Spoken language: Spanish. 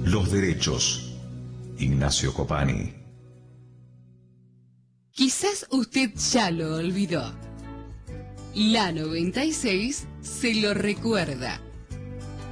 los derechos. Ignacio Copani. Quizás usted ya lo olvidó. La 96 se lo recuerda.